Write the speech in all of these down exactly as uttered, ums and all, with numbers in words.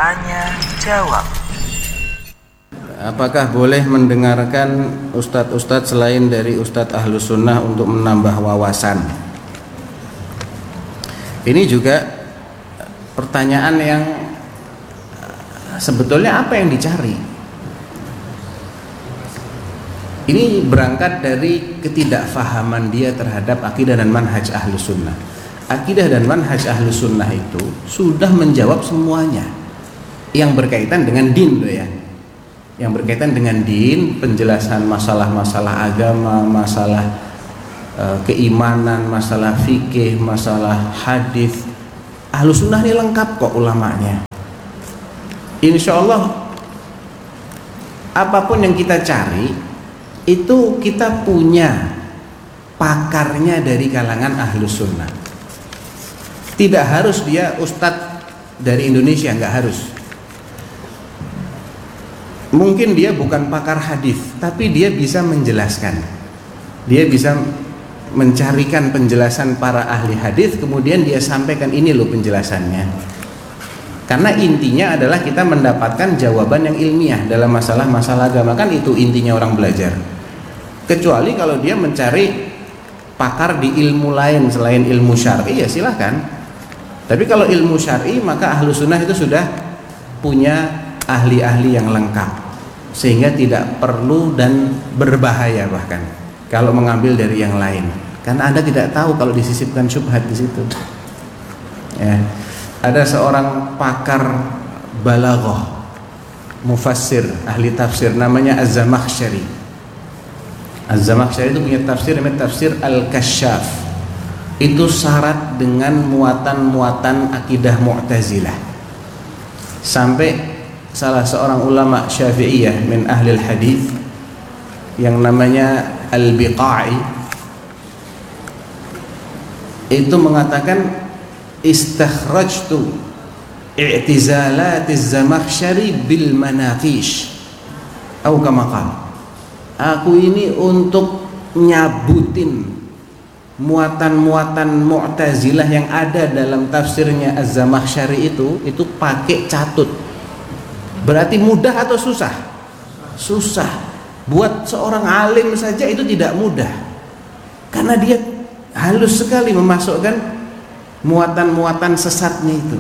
Tanya jawab. Apakah boleh mendengarkan ustadz-ustadz selain dari ustadz Ahlus Sunnah untuk menambah wawasan? Ini juga pertanyaan yang sebetulnya apa yang dicari? Ini berangkat dari ketidakfahaman dia terhadap akidah dan manhaj Ahlus Sunnah. Akidah dan manhaj Ahlus Sunnah itu sudah menjawab semuanya yang berkaitan dengan din tuh ya. Yang berkaitan dengan din, penjelasan masalah-masalah agama, masalah e, keimanan, masalah fikih, masalah hadis. Ahlus Sunnah ini lengkap kok ulamanya. Insya Allah apapun yang kita cari itu kita punya pakarnya dari kalangan Ahlus Sunnah. Tidak harus dia ustadz dari Indonesia, nggak harus. Mungkin dia bukan pakar hadis, tapi dia bisa menjelaskan. Dia bisa mencarikan penjelasan para ahli hadis, kemudian dia sampaikan ini loh penjelasannya. Karena intinya adalah kita mendapatkan jawaban yang ilmiah dalam masalah-masalah agama, kan itu intinya orang belajar. Kecuali kalau dia mencari pakar di ilmu lain selain ilmu syar'i, ya silahkan. Tapi kalau ilmu syar'i, maka Ahlus Sunnah itu sudah punya ahli-ahli yang lengkap, sehingga tidak perlu dan berbahaya bahkan kalau mengambil dari yang lain, karena Anda tidak tahu kalau disisipkan syubhat di situ. Ya. Ada seorang pakar balaghah, mufassir, ahli tafsir, namanya Az-Zamakhsyari. Az-Zamakhsyari itu punya tafsir namanya tafsir Al-Kasyaf. Itu syarat dengan muatan-muatan akidah Mu'tazilah. Sampai salah seorang ulama Syafi'iyah min ahli hadis yang namanya Al-Biqai itu mengatakan istakhrajtu i'tizalatiz Zamakhsyari bil manaqish atau kama qala, aku ini untuk nyabutin muatan-muatan Mu'tazilah yang ada dalam tafsirnya Az-Zamakhsyari itu itu pakai catut. Berarti mudah atau susah? Susah. Buat seorang alim saja itu tidak mudah, karena dia halus sekali memasukkan muatan-muatan sesatnya itu.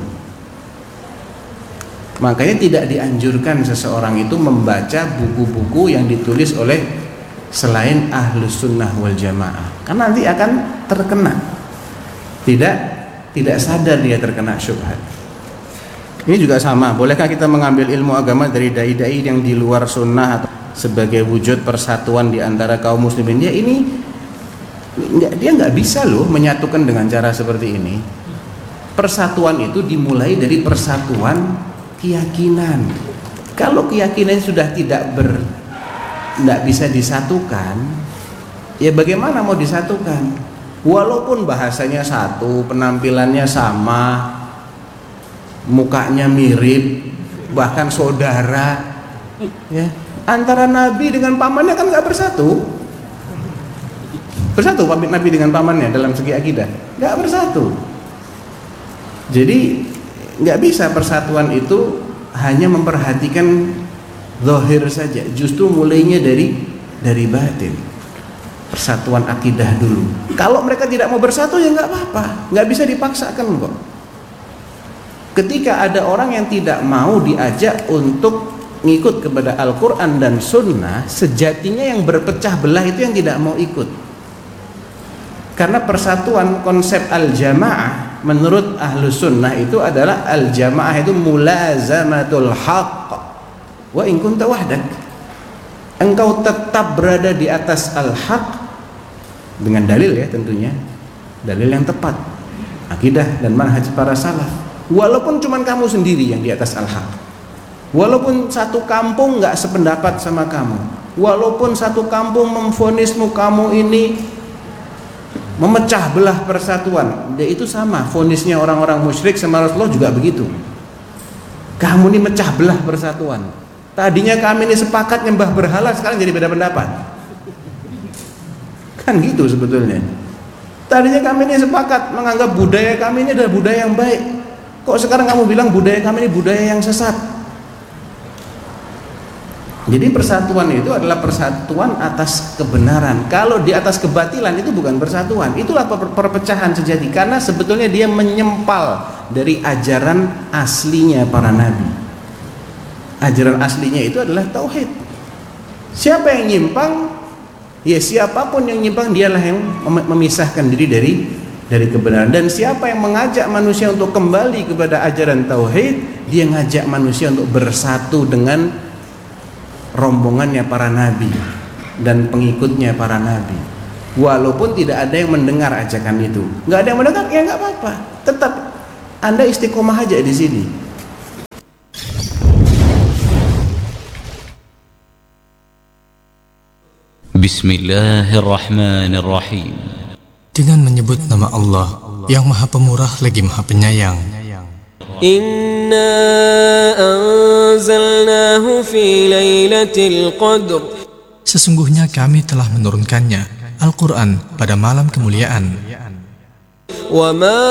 Makanya tidak dianjurkan seseorang itu membaca buku-buku yang ditulis oleh selain Ahlus Sunnah wal Jamaah, karena nanti akan terkena. Tidak tidak sadar dia terkena syubhat. Ini juga sama, bolehkah kita mengambil ilmu agama dari dai-dai yang di luar sunnah atau sebagai wujud persatuan di antara kaum muslimin? Ya ini enggak, dia nggak bisa loh menyatukan dengan cara seperti ini. Persatuan itu dimulai dari persatuan keyakinan. Kalau keyakinan sudah tidak ber tidak bisa disatukan, ya bagaimana mau disatukan? Walaupun bahasanya satu, penampilannya sama, mukanya mirip, bahkan saudara, ya, antara Nabi dengan pamannya kan nggak bersatu. Bersatu Nabi dengan pamannya dalam segi akidah? Nggak bersatu. Jadi nggak bisa persatuan itu hanya memperhatikan zahir saja. Justru mulainya dari dari batin. Persatuan akidah dulu. Kalau mereka tidak mau bersatu ya nggak apa-apa, nggak bisa dipaksakan kok. Ketika ada orang yang tidak mau diajak untuk ngikut kepada Al-Quran dan Sunnah, sejatinya yang berpecah belah itu yang tidak mau ikut. Karena persatuan konsep al-jamaah menurut Ahlus Sunnah itu adalah al-jamaah itu mulazamatul haqq wa in kunta wahdak. Engkau tetap berada di atas al-haq dengan dalil ya tentunya, dalil yang tepat, akidah dan manhaj para salaf. Walaupun cuman kamu sendiri yang di atas al-haq, walaupun satu kampung nggak sependapat sama kamu, walaupun satu kampung memvonismu kamu ini memecah belah persatuan, ya itu sama vonisnya orang-orang musyrik sama Rasulullah juga begitu. Kamu ini mecah belah persatuan. Tadinya kami ini sepakat nyembah berhala, sekarang jadi beda pendapat. Kan gitu sebetulnya. Tadinya kami ini sepakat menganggap budaya kami ini adalah budaya yang baik, Kok sekarang kamu bilang budaya kami ini budaya yang sesat? Jadi persatuan itu adalah persatuan atas kebenaran. Kalau di atas kebatilan itu bukan persatuan. Itulah perpecahan sejati, karena sebetulnya dia menyempal dari ajaran aslinya para nabi. Ajaran aslinya itu adalah tauhid. Siapa yang nyimpang, ya siapapun yang nyimpang dialah yang memisahkan diri dari dari kebenaran. Dan siapa yang mengajak manusia untuk kembali kepada ajaran tauhid, dia ngajak manusia untuk bersatu dengan rombongannya para nabi dan pengikutnya para nabi. Walaupun tidak ada yang mendengar ajakan itu, nggak ada yang mendengar, ya nggak apa-apa. Tetap Anda istiqomah aja di sini. Bismillahirrahmanirrahim. Dengan menyebut nama Allah yang Maha Pemurah lagi Maha Penyayang. Inna anzalnahu fi lailatul qadr. Sesungguhnya kami telah menurunkannya, Al-Quran, pada malam kemuliaan. Wa ma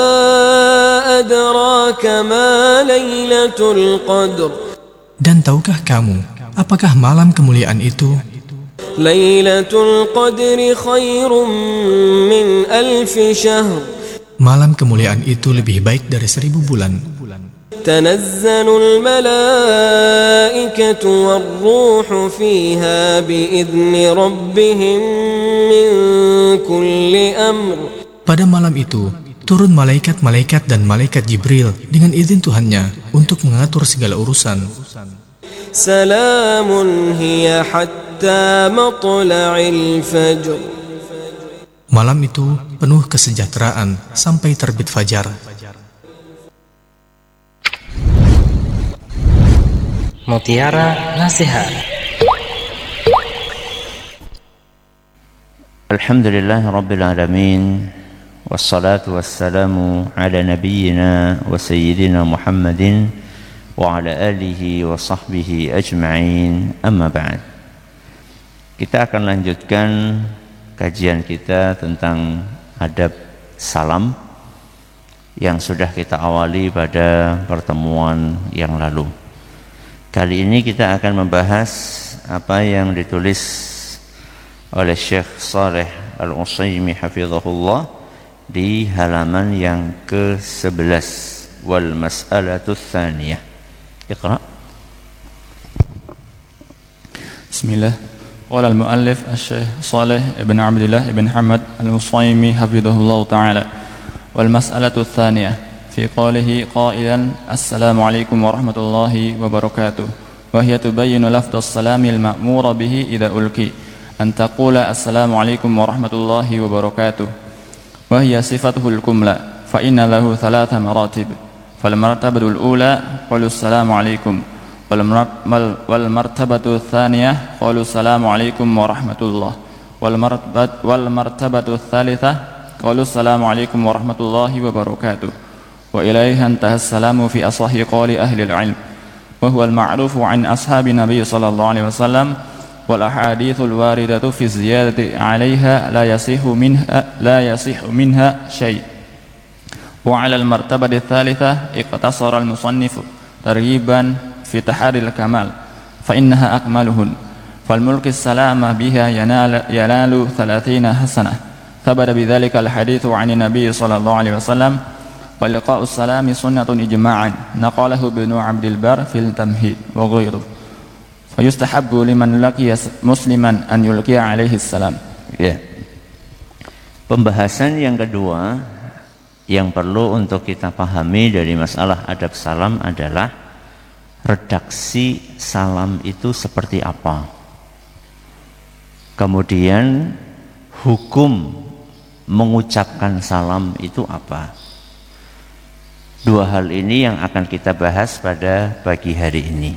adraka ma lailatul qadr. Dan tahukah kamu apakah malam kemuliaan itu? Lailatul qadri khairum min alfi syahr. Malam kemuliaan itu lebih baik dari seribu bulan. Tanazzalul malaikatu war-ruhu fiha bi'izni rabbihim min kulli amr. Pada malam itu turun malaikat-malaikat dan malaikat Jibril dengan izin Tuhannya untuk mengatur segala urusan. Salamun hiya hatta matla'il fajr. Malam itu penuh kesejahteraan sampai terbit fajar. Mutiara Nasihat. Alhamdulillah Rabbil Alamin. Wassalatu wassalamu ala nabiyyina wa sayyidina Muhammadin wa ala alihi wa sahbihi ajma'in. Amma ba'd. Kita akan lanjutkan kajian kita tentang adab salam yang sudah kita awali pada pertemuan yang lalu. Kali ini kita akan membahas apa yang ditulis oleh Syekh Shalih Al-Utsaimin hafizahullah di halaman yang ke sebelas. Wal mas'alatu tsaniyah. Iqra. Bismillah. Qala al-muallif Asy-Syaikh Shalih ibn Abdullah ibn Hamad Al-Utsaimin hafizahullah ta'ala. Wal mas'alatu tsaniyah في قوله قائلا السلام عليكم ورحمة الله وبركاته وهي تبين لفظ السلام المأمور به إذا ألقي أن تقول السلام عليكم ورحمة الله وبركاته وهي صفته الكملة فإن له ثلاث مراتب فالمرتبة الأولى قول السلام عليكم والمرتبة الثانية قول السلام عليكم ورحمة الله والمرتبة الثالثة قول السلام عليكم ورحمة الله وبركاته وإليها انتهى السلام في أصح قول أهل العلم وهو المعروف عن أصحاب النبي صلى الله عليه وسلم والأحاديث الواردة في الزيادة عليها لا يصح منها لا يصح منها شيء. وعلى المرتبة الثالثة اقتصر المصنف ترغيبا في تحري الكمال فإنها أكملهن فالملك السلام بها ينال, ينال ثلاثين حسنة ثبت بذلك الحديث عن النبي صلى الله عليه وسلم ولقاء السلام سنة إجماعا نقله ابن عبد البر في التمهيد وغيره فيستحب لمن لقي مسلما أن يلقي عليه السلام. Ya. Pembahasan yang kedua yang perlu untuk kita pahami dari masalah adab salam adalah redaksi salam itu seperti apa. Kemudian hukum mengucapkan salam itu apa. Dua hal ini yang akan kita bahas pada pagi hari ini.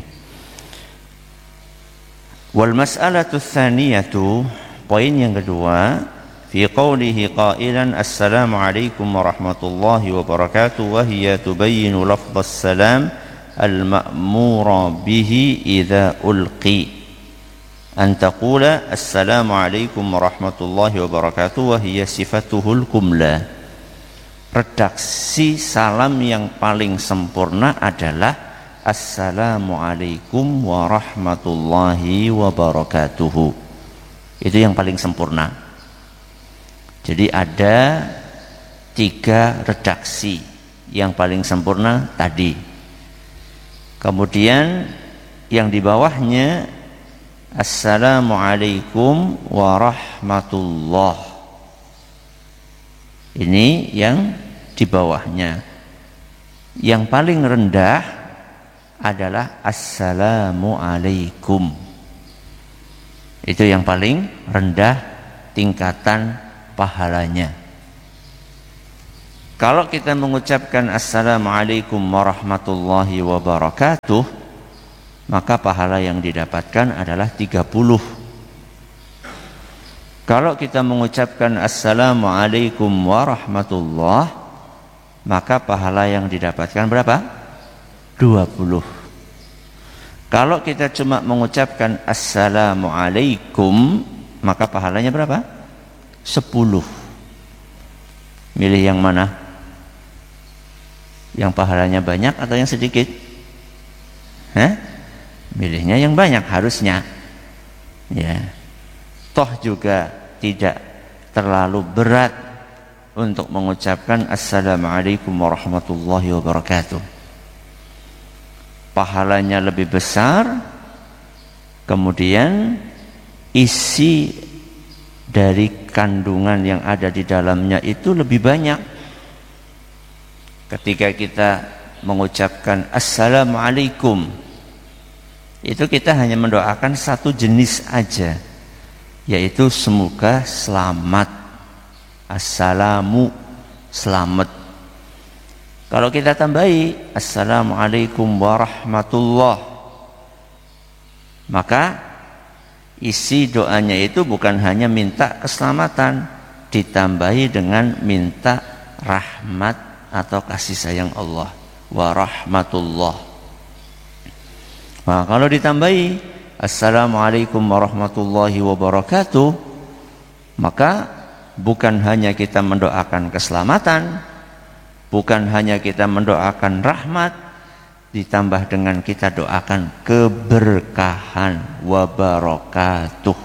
Wal mas'alatu tsaniyatu, poin yang kedua, fi qawlihi qailan assalamu alaikum warahmatullahi wabarakatuh wa hiya tubayyinu lafdhas salam al-ma'mura bihi idza ulqi an taqula assalamu alaikum warahmatullahi wabarakatuh wa hiya sifatuhul kumla redaksi salam yang paling sempurna adalah Assalamualaikum warahmatullahi wabarakatuh. Itu yang paling sempurna. Jadi ada tiga redaksi yang paling sempurna tadi. Kemudian yang di bawahnya Assalamualaikum warahmatullah. Ini yang di bawahnya. Yang paling rendah adalah Assalamualaikum. Itu yang paling rendah tingkatan pahalanya. Kalau kita mengucapkan Assalamualaikum warahmatullahi wabarakatuh, maka pahala yang didapatkan adalah tiga puluh. Kalau kita mengucapkan Assalamualaikum warahmatullah, maka pahala yang didapatkan berapa? dua puluh. Kalau kita cuma mengucapkan Assalamualaikum, maka pahalanya berapa? sepuluh. Milih yang mana? Yang pahalanya banyak atau yang sedikit? Hah? Milihnya yang banyak harusnya. Ya. Toh juga tidak terlalu berat untuk mengucapkan Assalamualaikum warahmatullahi wabarakatuh. Pahalanya lebih besar, kemudian isi dari kandungan yang ada di dalamnya itu lebih banyak. Ketika kita mengucapkan Assalamualaikum, itu kita hanya mendoakan satu jenis aja, yaitu semoga selamat. Assalamu, selamat. Kalau kita tambahi Assalamualaikum warahmatullah, maka isi doanya itu bukan hanya minta keselamatan, ditambahi dengan minta rahmat atau kasih sayang Allah. Warahmatullah. Nah, kalau ditambahi Assalamualaikum warahmatullahi wabarakatuh, maka bukan hanya kita mendoakan keselamatan, bukan hanya kita mendoakan rahmat, ditambah dengan kita doakan keberkahan wabarakatuh.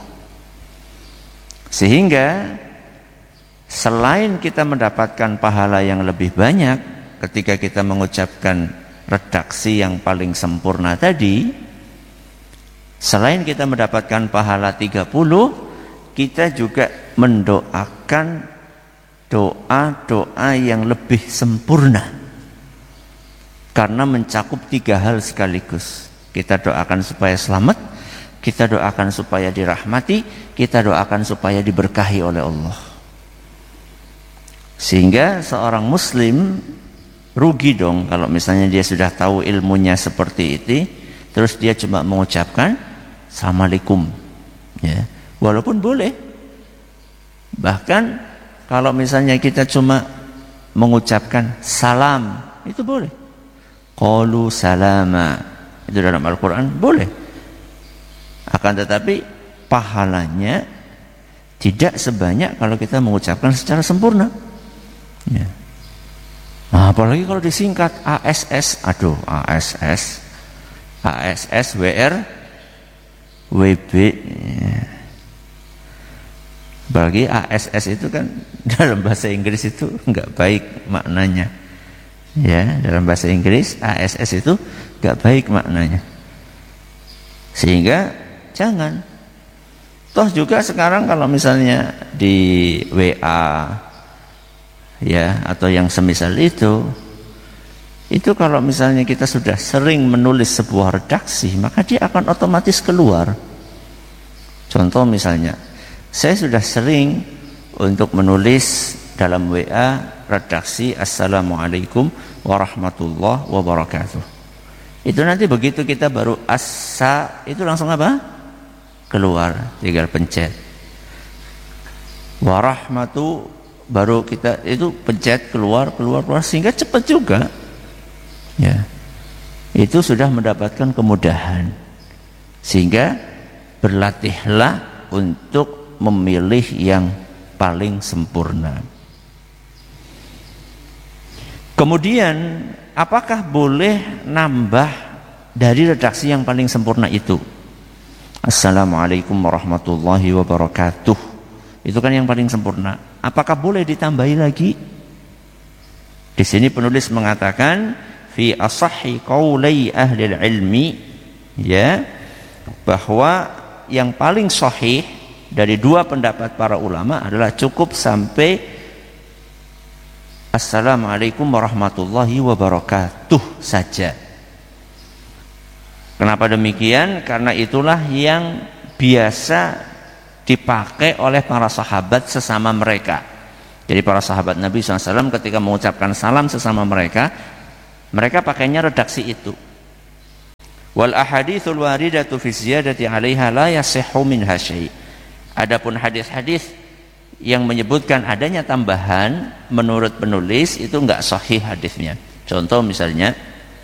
Sehingga selain kita mendapatkan pahala yang lebih banyak ketika kita mengucapkan redaksi yang paling sempurna tadi, selain kita mendapatkan pahala tiga puluh, kita juga mendoakan doa-doa yang lebih sempurna karena mencakup tiga hal sekaligus. Kita doakan supaya selamat, kita doakan supaya dirahmati, kita doakan supaya diberkahi oleh Allah. Sehingga seorang muslim rugi dong kalau misalnya dia sudah tahu ilmunya seperti itu, terus dia cuma mengucapkan Assalamualaikum, ya, walaupun boleh. Bahkan kalau misalnya kita cuma mengucapkan salam, itu boleh. Qalu salama, itu dalam Al-Quran boleh. Akan tetapi pahalanya tidak sebanyak kalau kita mengucapkan secara sempurna, ya. Nah, apalagi kalau disingkat A S S, aduh A S S, A S S W R W B, ya. Bagi A S S itu kan dalam bahasa Inggris itu enggak baik maknanya, ya, dalam bahasa Inggris A S S itu enggak baik maknanya. Sehingga jangan. Toh juga sekarang kalau misalnya di W A, ya, atau yang semisal itu, itu kalau misalnya kita sudah sering menulis sebuah redaksi, maka dia akan otomatis keluar. Contoh misalnya, saya sudah sering untuk menulis dalam W A redaksi Assalamualaikum warahmatullahi wabarakatuh. Itu nanti begitu kita baru asa, itu langsung apa? Keluar, tinggal pencet. Warahmatu, baru kita itu pencet keluar, keluar, keluar, sehingga cepat juga. Ya, itu sudah mendapatkan kemudahan. Sehingga berlatihlah untuk memilih yang paling sempurna. Kemudian apakah boleh nambah dari redaksi yang paling sempurna itu? Assalamualaikum warahmatullahi wabarakatuh. Itu kan yang paling sempurna. Apakah boleh ditambahi lagi? Di sini penulis mengatakan fi asahhi qaulai ahli ilmi, ya, bahwa yang paling sahih dari dua pendapat para ulama adalah cukup sampai Assalamualaikum warahmatullahi wabarakatuh saja. Kenapa demikian? Karena itulah yang biasa dipakai oleh para sahabat sesama mereka. Jadi para sahabat Nabi shallallahu alaihi wasallam ketika mengucapkan salam sesama mereka, mereka pakainya redaksi itu. Wal ahaditsul waridatu fi ziyadati 'alaiha la yasihhu minha syai'. Adapun hadis-hadis yang menyebutkan adanya tambahan menurut penulis itu enggak sahih hadisnya. Contoh misalnya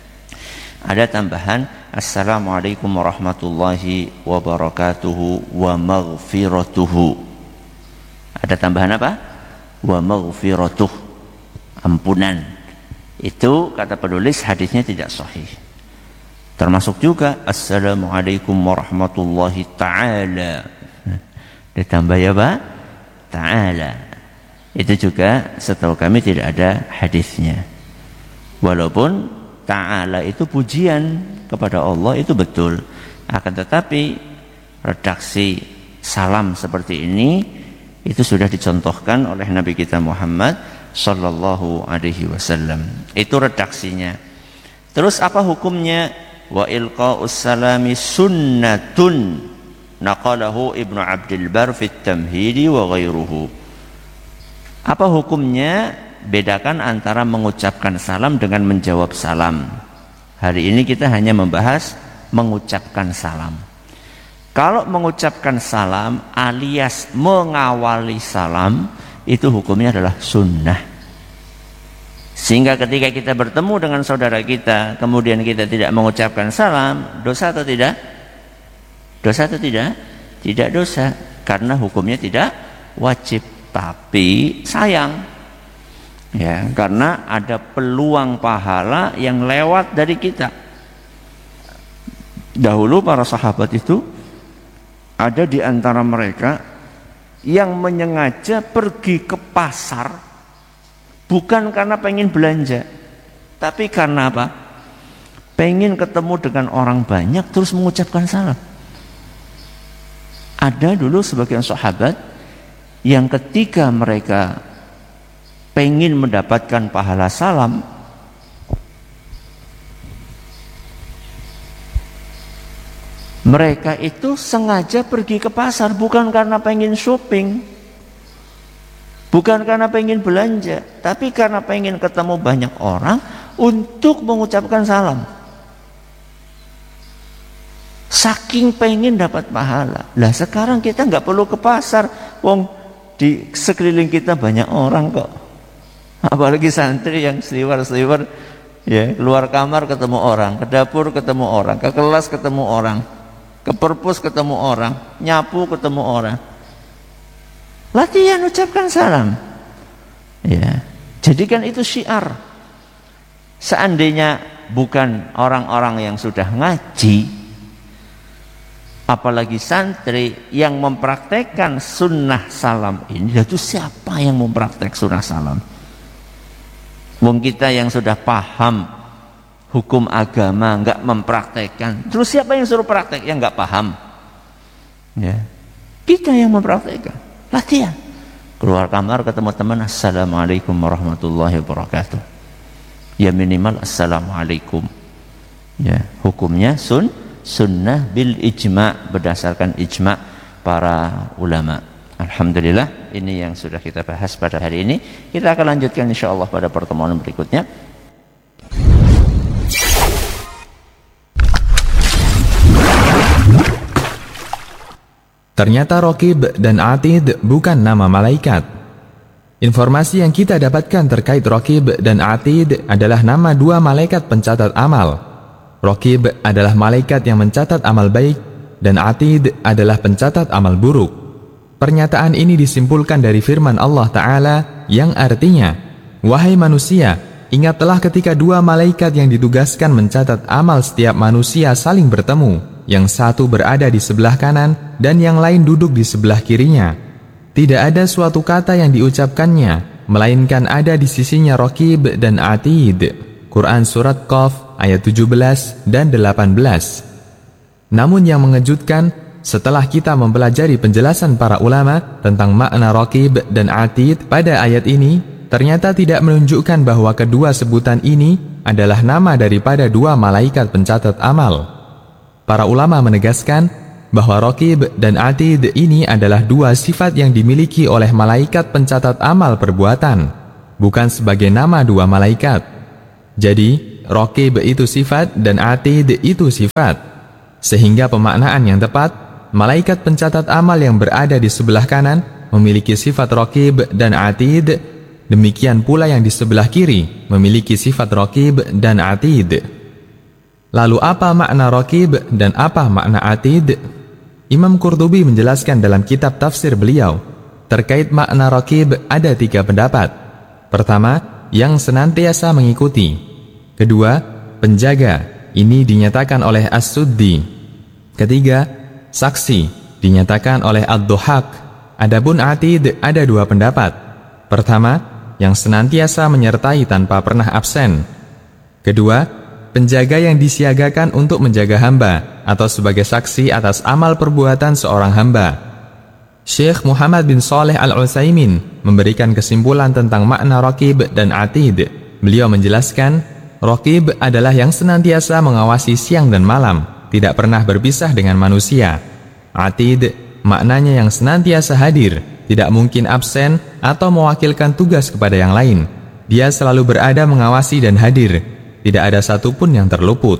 ada tambahan Assalamualaikum warahmatullahi wabarakatuhu wa maghfiratuhu. Ada tambahan apa? Wa maghfiratuh, ampunan. Itu kata penulis hadisnya tidak sahih. Termasuk juga Assalamualaikum warahmatullahi ta'ala. Ditambah ya Pak? Ta'ala. Itu juga setahu kami tidak ada hadisnya. Walaupun ta'ala itu pujian kepada Allah, itu betul. Akan tetapi redaksi salam seperti ini itu sudah dicontohkan oleh Nabi kita Muhammad sallallahu alaihi wasallam. Itu redaksinya. Terus apa hukumnya? Wa ilqa'us salami sunnatun naqalahu Ibnu Abdul Bar fi Tamhidi wa ghairuhu. Apa hukumnya? Bedakan antara mengucapkan salam dengan menjawab salam. Hari ini kita hanya membahas mengucapkan salam. Kalau mengucapkan salam alias mengawali salam, itu hukumnya adalah sunnah. Sehingga ketika kita bertemu dengan saudara kita, kemudian kita tidak mengucapkan salam, dosa atau tidak? Dosa atau tidak? Tidak dosa, karena hukumnya tidak wajib, tapi sayang, ya, karena ada peluang pahala yang lewat dari kita. Dahulu para sahabat itu ada di antara mereka yang menyengaja pergi ke pasar bukan karena pengen belanja, tapi karena apa? Pengen ketemu dengan orang banyak terus mengucapkan salam. Ada dulu sebagian sahabat yang ketika mereka pengen mendapatkan pahala salam, mereka itu sengaja pergi ke pasar bukan karena pengen shopping, bukan karena pengen belanja, tapi karena pengen ketemu banyak orang untuk mengucapkan salam. Saking pengen dapat pahala. Lah sekarang kita nggak perlu ke pasar, wong di sekeliling kita banyak orang kok. Apalagi santri yang seliwer-seliwer, ya, keluar kamar ketemu orang, ke dapur ketemu orang, ke kelas ketemu orang, ke perpus ketemu orang, nyapu ketemu orang. Latihan ucapkan salam, ya, jadikan itu syiar. Seandainya bukan orang-orang yang sudah ngaji, apalagi santri yang mempraktekkan sunnah salam ini, itu siapa yang mempraktek sunnah salam? Wong kita yang sudah paham hukum agama nggak mempraktekkan, terus siapa yang suruh praktek yang nggak paham? Ya, kita yang mempraktekkan. Latihan, keluar kamar ketemu teman, assalamualaikum warahmatullahi wabarakatuh. Ya minimal assalamualaikum. Ya, hukumnya sun sunnah bil ijma', berdasarkan ijma' para ulama. Alhamdulillah, ini yang sudah kita bahas pada hari ini. Kita akan lanjutkan insyaallah pada pertemuan berikutnya. Ternyata Raqib dan Atid bukan nama malaikat. Informasi yang kita dapatkan terkait Raqib dan Atid adalah nama dua malaikat pencatat amal. Raqib adalah malaikat yang mencatat amal baik, dan Atid adalah pencatat amal buruk. Pernyataan ini disimpulkan dari firman Allah Ta'ala yang artinya, wahai manusia, ingatlah ketika dua malaikat yang ditugaskan mencatat amal setiap manusia saling bertemu, yang satu berada di sebelah kanan dan yang lain duduk di sebelah kirinya. Tidak ada suatu kata yang diucapkannya, melainkan ada di sisinya Raqib dan Atid. Quran Surat Qaf ayat tujuh belas dan delapan belas. Namun yang mengejutkan, setelah kita mempelajari penjelasan para ulama tentang makna Raqib dan Atid pada ayat ini, ternyata tidak menunjukkan bahwa kedua sebutan ini adalah nama daripada dua malaikat pencatat amal. Para ulama menegaskan bahwa Raqib dan Atid ini adalah dua sifat yang dimiliki oleh malaikat pencatat amal perbuatan, bukan sebagai nama dua malaikat. Jadi, Raqib itu sifat dan Atid itu sifat. Sehingga pemaknaan yang tepat, malaikat pencatat amal yang berada di sebelah kanan memiliki sifat Raqib dan Atid. Demikian pula yang di sebelah kiri memiliki sifat Raqib dan Atid. Lalu apa makna Raqib dan apa makna Atid? Imam Qurtubi menjelaskan dalam kitab tafsir beliau, terkait makna Raqib ada tiga pendapat. Pertama, yang senantiasa mengikuti. Kedua, penjaga. Ini dinyatakan oleh As-Suddi. Ketiga, saksi. Dinyatakan oleh Ad-Duhaq. Adapun Atid ada dua pendapat. Pertama, yang senantiasa menyertai tanpa pernah absen. Kedua, penjaga yang disiagakan untuk menjaga hamba atau sebagai saksi atas amal perbuatan seorang hamba. Syekh Muhammad bin Shalih Al-Utsaimin memberikan kesimpulan tentang makna Raqib dan Atid. Beliau menjelaskan, Raqib adalah yang senantiasa mengawasi siang dan malam, tidak pernah berpisah dengan manusia. Atid maknanya yang senantiasa hadir, tidak mungkin absen atau mewakilkan tugas kepada yang lain. Dia selalu berada mengawasi dan hadir, tidak ada satupun yang terluput.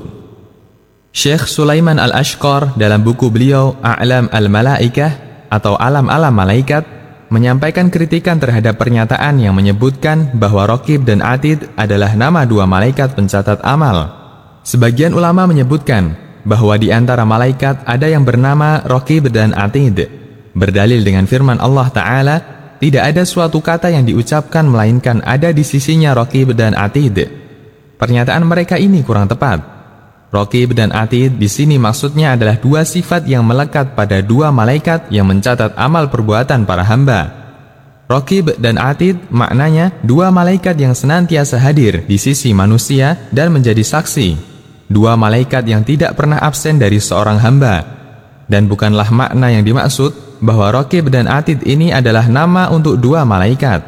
Syekh Sulaiman Al-Ashqar dalam buku beliau A'lam Al-Malaikah atau Alam-Alam Malaikat menyampaikan kritikan terhadap pernyataan yang menyebutkan bahwa Raqib dan Atid adalah nama dua malaikat pencatat amal. Sebagian ulama menyebutkan bahwa di antara malaikat ada yang bernama Raqib dan Atid, berdalil dengan firman Allah Ta'ala, tidak ada suatu kata yang diucapkan melainkan ada di sisinya Raqib dan Atid. Pernyataan mereka ini kurang tepat. Raqib dan Atid di sini maksudnya adalah dua sifat yang melekat pada dua malaikat yang mencatat amal perbuatan para hamba. Raqib dan Atid maknanya dua malaikat yang senantiasa hadir di sisi manusia dan menjadi saksi. Dua malaikat yang tidak pernah absen dari seorang hamba. Dan bukanlah makna yang dimaksud bahwa Raqib dan Atid ini adalah nama untuk dua malaikat.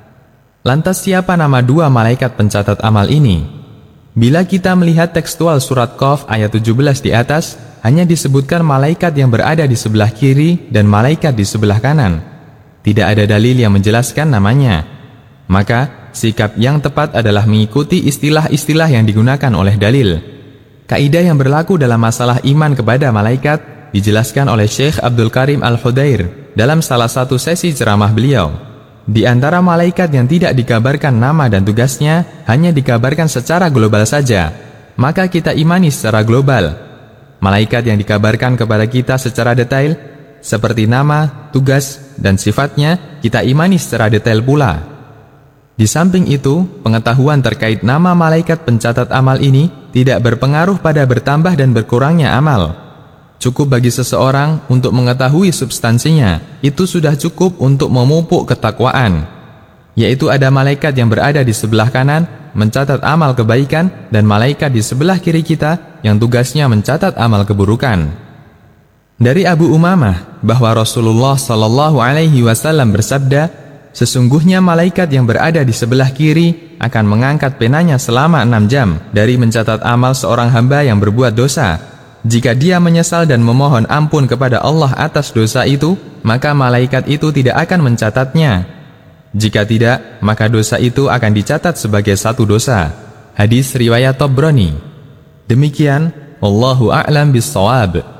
Lantas siapa nama dua malaikat pencatat amal ini? Bila kita melihat tekstual surat Qaf ayat tujuh belas di atas, hanya disebutkan malaikat yang berada di sebelah kiri dan malaikat di sebelah kanan. Tidak ada dalil yang menjelaskan namanya. Maka, sikap yang tepat adalah mengikuti istilah-istilah yang digunakan oleh dalil. Kaidah yang berlaku dalam masalah iman kepada malaikat dijelaskan oleh Syekh Abdul Karim Al-Khudair dalam salah satu sesi ceramah beliau. Di antara malaikat yang tidak dikabarkan nama dan tugasnya, hanya dikabarkan secara global saja, maka kita imani secara global. Malaikat yang dikabarkan kepada kita secara detail, seperti nama, tugas, dan sifatnya, kita imani secara detail pula. Di samping itu, pengetahuan terkait nama malaikat pencatat amal ini tidak berpengaruh pada bertambah dan berkurangnya amal. Cukup bagi seseorang untuk mengetahui substansinya, itu sudah cukup untuk memupuk ketakwaan. Yaitu ada malaikat yang berada di sebelah kanan, mencatat amal kebaikan, dan malaikat di sebelah kiri kita, yang tugasnya mencatat amal keburukan. Dari Abu Umamah, bahwa Rasulullah Shallallahu Alaihi Wasallam bersabda, sesungguhnya malaikat yang berada di sebelah kiri akan mengangkat penanya selama enam jam dari mencatat amal seorang hamba yang berbuat dosa. Jika dia menyesal dan memohon ampun kepada Allah atas dosa itu, maka malaikat itu tidak akan mencatatnya. Jika tidak, maka dosa itu akan dicatat sebagai satu dosa. Hadis riwayat Tabrani. Demikian, wallahu a'lam bis-shawab.